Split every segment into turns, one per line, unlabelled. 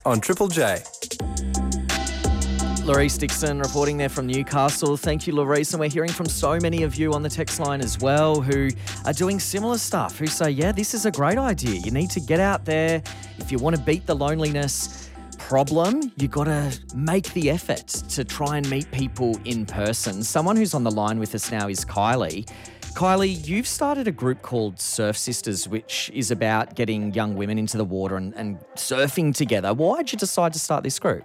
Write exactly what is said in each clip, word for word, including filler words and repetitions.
on Triple J.
Laurice Dixon reporting there from Newcastle. Thank you, Laurice. And we're hearing from so many of you on the text line as well who are doing similar stuff, who say, yeah, this is a great idea. You need to get out there. If you want to beat the loneliness problem, you got to make the effort to try and meet people in person. Someone who's on the line with us now is Kylie. Kylie, you've started a group called Surf Sisters, which is about getting young women into the water and, and surfing together. Why did you decide to start this group?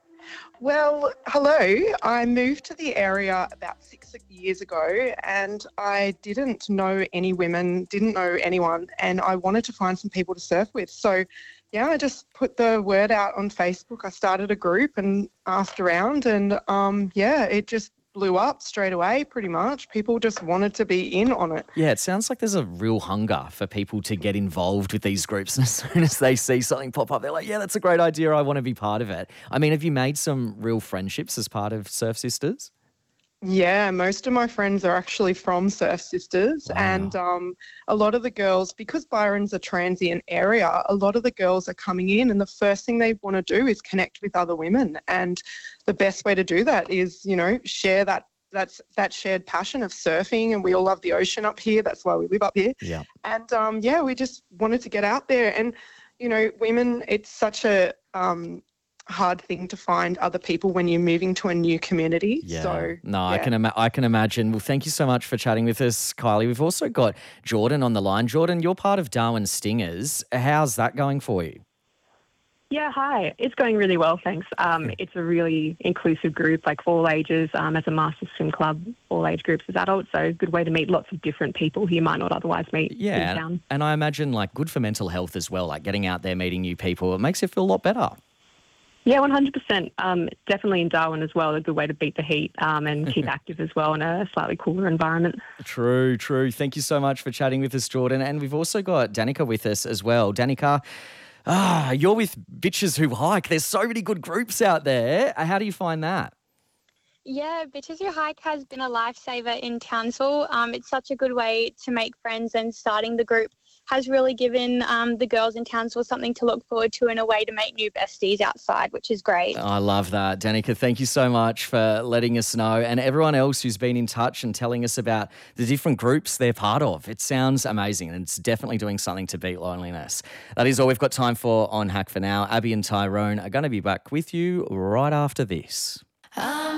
Well, hello. I moved to the area about six years ago and I didn't know any women, didn't know anyone, and I wanted to find some people to surf with. So, yeah, I just put the word out on Facebook. I started a group and asked around and, um, yeah, it just blew up straight away pretty much. People just wanted to be in on it.
Yeah, it sounds like there's a real hunger for people to get involved with these groups. And as soon as they see something pop up, they're like, yeah, that's a great idea. I want to be part of it. I mean, have you made some real friendships as part of Surf Sisters?
Yeah, most of my friends are actually from Surf Sisters.
Wow.
And um, a lot of the girls, because Byron's a transient area, a lot of the girls are coming in and the first thing they want to do is connect with other women. And the best way to do that is, you know, share that that's that shared passion of surfing, and we all love the ocean up here. That's why we live up here.
Yeah.
And, um, yeah, we just wanted to get out there. And, you know, women, it's such a um, hard thing to find other people when you're moving to a new community.
Yeah.
So,
no,
yeah.
I can ima- I can imagine. Well, thank you so much for chatting with us, Kylie. We've also got Jordan on the line. Jordan, you're part of Darwin Stingers. How's that going for you?
Yeah, hi. It's going really well, thanks. Um, it's a really inclusive group, like for all ages, um, as a master swim club, all age groups as adults. So a good way to meet lots of different people who you might not otherwise meet
Yeah,
in town.
and I imagine like good for mental health as well, like getting out there, meeting new people. It makes you feel a lot better.
Yeah, one hundred percent. Um, definitely in Darwin as well, a good way to beat the heat um, and keep active as well in a slightly cooler environment.
True, true. Thank you so much for chatting with us, Jordan. And we've also got Danica with us as well. Danica, ah, you're with Bitches Who Hike. There's so many good groups out there. How do you find that?
Yeah, Bitches Who Hike has been a lifesaver in Townsville. Um, it's such a good way to make friends, and starting the group has really given um, the girls in Townsville something to look forward to and a way to make new besties outside, which is great.
I love that. Danica, thank you so much for letting us know, and everyone else who's been in touch and telling us about the different groups they're part of. It sounds amazing, and it's definitely doing something to beat loneliness. That is all we've got time for on Hack for now. Abby and Tyrone are going to be back with you right after this.